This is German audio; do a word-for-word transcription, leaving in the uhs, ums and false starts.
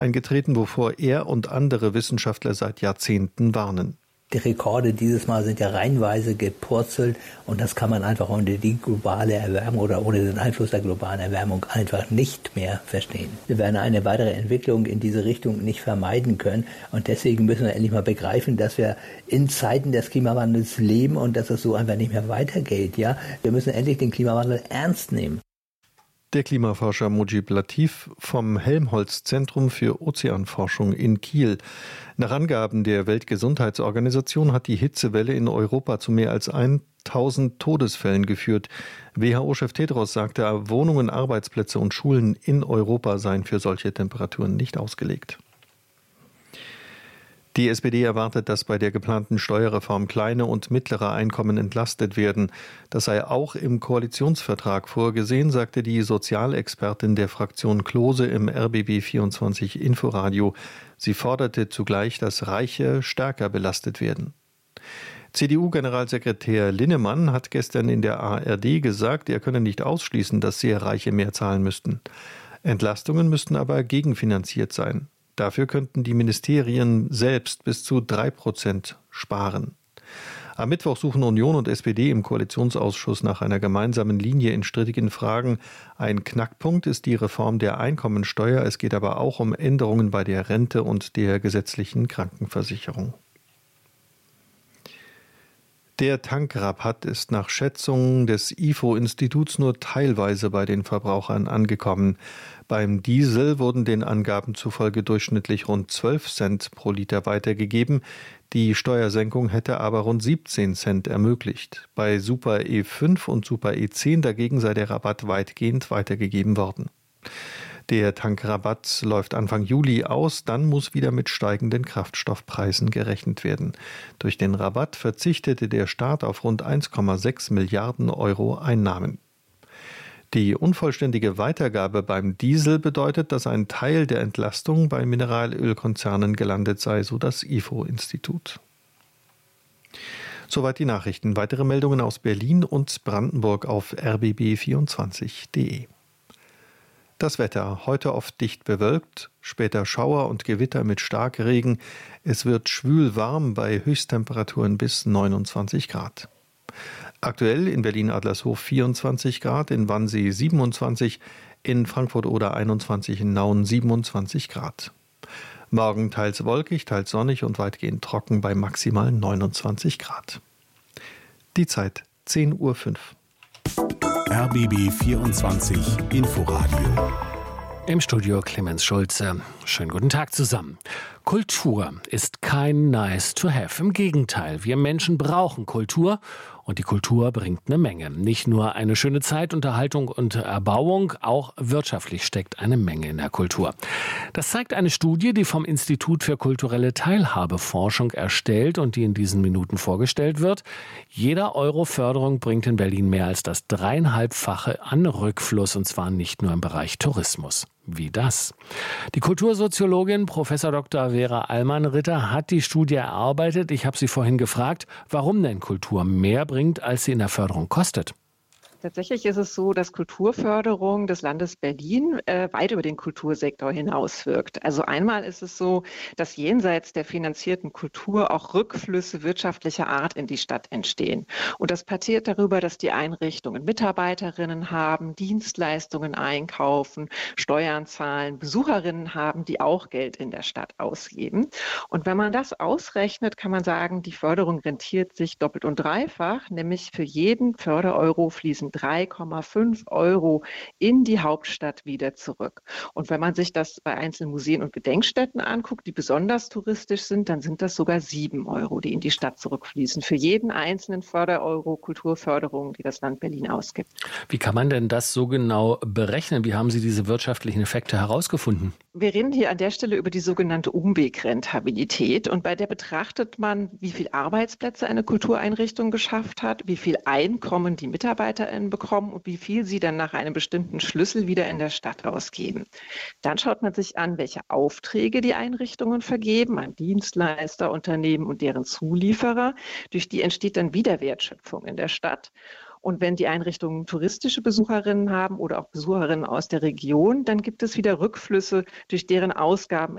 eingetreten, wovor er und andere Wissenschaftler seit Jahrzehnten warnen. Die Rekorde dieses Mal sind ja reihenweise gepurzelt und das kann man einfach ohne die globale Erwärmung oder ohne den Einfluss der globalen Erwärmung einfach nicht mehr verstehen. Wir werden eine weitere Entwicklung in diese Richtung nicht vermeiden können und deswegen müssen wir endlich mal begreifen, dass wir in Zeiten des Klimawandels leben und dass es so einfach nicht mehr weitergeht. Ja, wir müssen endlich den Klimawandel ernst nehmen. Der Klimaforscher Mujib Latif vom Helmholtz-Zentrum für Ozeanforschung in Kiel. Nach Angaben der Weltgesundheitsorganisation hat die Hitzewelle in Europa zu mehr als tausend Todesfällen geführt. W H O-Chef Tedros sagte, Wohnungen, Arbeitsplätze und Schulen in Europa seien für solche Temperaturen nicht ausgelegt. Die S P D erwartet, dass bei der geplanten Steuerreform kleine und mittlere Einkommen entlastet werden. Das sei auch im Koalitionsvertrag vorgesehen, sagte die Sozialexpertin der Fraktion Klose im R B B vierundzwanzig Inforadio. Sie forderte zugleich, dass Reiche stärker belastet werden. C D U-Generalsekretär Linnemann hat gestern in der A R D gesagt, er könne nicht ausschließen, dass sehr Reiche mehr zahlen müssten. Entlastungen müssten aber gegenfinanziert sein. Dafür könnten die Ministerien selbst bis zu drei Prozent sparen. Am Mittwoch suchen Union und S P D im Koalitionsausschuss nach einer gemeinsamen Linie in strittigen Fragen. Ein Knackpunkt ist die Reform der Einkommensteuer. Es geht aber auch um Änderungen bei der Rente und der gesetzlichen Krankenversicherung. Der Tankrabatt ist nach Schätzungen des I F O-Instituts nur teilweise bei den Verbrauchern angekommen. Beim Diesel wurden den Angaben zufolge durchschnittlich rund zwölf Cent pro Liter weitergegeben. Die Steuersenkung hätte aber rund siebzehn Cent ermöglicht. Bei Super E fünf und Super E zehn dagegen sei der Rabatt weitgehend weitergegeben worden. Der Tankrabatt läuft Anfang Juli aus, dann muss wieder mit steigenden Kraftstoffpreisen gerechnet werden. Durch den Rabatt verzichtete der Staat auf rund eins Komma sechs Milliarden Euro Einnahmen. Die unvollständige Weitergabe beim Diesel bedeutet, dass ein Teil der Entlastung bei Mineralölkonzernen gelandet sei, so das I F O-Institut. Soweit die Nachrichten. Weitere Meldungen aus Berlin und Brandenburg auf r b b vierundzwanzig punkt d e. Das Wetter. Heute oft dicht bewölkt, später Schauer und Gewitter mit Starkregen. Es wird schwül warm bei Höchsttemperaturen bis neunundzwanzig Grad. Aktuell in Berlin-Adlershof vierundzwanzig Grad, in Wannsee siebenundzwanzig, in Frankfurt oder einundzwanzig, in Nauen siebenundzwanzig Grad. Morgen teils wolkig, teils sonnig und weitgehend trocken bei maximal neunundzwanzig Grad. Die Zeit zehn Uhr fünf. R B B vierundzwanzig Inforadio. Im Studio Clemens Schulze. Schönen guten Tag zusammen. Kultur ist kein nice to have. Im Gegenteil, wir Menschen brauchen Kultur und die Kultur bringt eine Menge. Nicht nur eine schöne Zeit, Unterhaltung und Erbauung, auch wirtschaftlich steckt eine Menge in der Kultur. Das zeigt eine Studie, die vom Institut für kulturelle Teilhabeforschung erstellt und die in diesen Minuten vorgestellt wird. Jeder Euro Förderung bringt in Berlin mehr als das dreieinhalbfache an Rückfluss, und zwar nicht nur im Bereich Tourismus. Wie das? Die Kultursoziologin Professor Doktor Vera Allmann-Ritter hat die Studie erarbeitet. Ich habe sie vorhin gefragt, warum denn Kultur mehr bringt, als sie in der Förderung kostet. Tatsächlich ist es so, dass Kulturförderung des Landes Berlin äh, weit über den Kultursektor hinaus wirkt. Also einmal ist es so, dass jenseits der finanzierten Kultur auch Rückflüsse wirtschaftlicher Art in die Stadt entstehen. Und das passiert darüber, dass die Einrichtungen Mitarbeiterinnen haben, Dienstleistungen einkaufen, Steuern zahlen, Besucherinnen haben, die auch Geld in der Stadt ausgeben. Und wenn man das ausrechnet, kann man sagen, die Förderung rentiert sich doppelt und dreifach, nämlich für jeden Fördereuro fließen drei Komma fünf Euro in die Hauptstadt wieder zurück. Und wenn man sich das bei einzelnen Museen und Gedenkstätten anguckt, die besonders touristisch sind, dann sind das sogar sieben Euro, die in die Stadt zurückfließen. Für jeden einzelnen Fördereuro Kulturförderung, die das Land Berlin ausgibt. Wie kann man denn das so genau berechnen? Wie haben Sie diese wirtschaftlichen Effekte herausgefunden? Wir reden hier an der Stelle über die sogenannte Umwegrentabilität. Und bei der betrachtet man, wie viel Arbeitsplätze eine Kultureinrichtung geschafft hat, wie viel Einkommen die MitarbeiterInnen bekommen und wie viel sie dann nach einem bestimmten Schlüssel wieder in der Stadt ausgeben. Dann schaut man sich an, welche Aufträge die Einrichtungen vergeben, an Dienstleister, Unternehmen und deren Zulieferer. Durch die entsteht dann wieder Wertschöpfung in der Stadt. Und wenn die Einrichtungen touristische Besucherinnen haben oder auch Besucherinnen aus der Region, dann gibt es wieder Rückflüsse, durch deren Ausgaben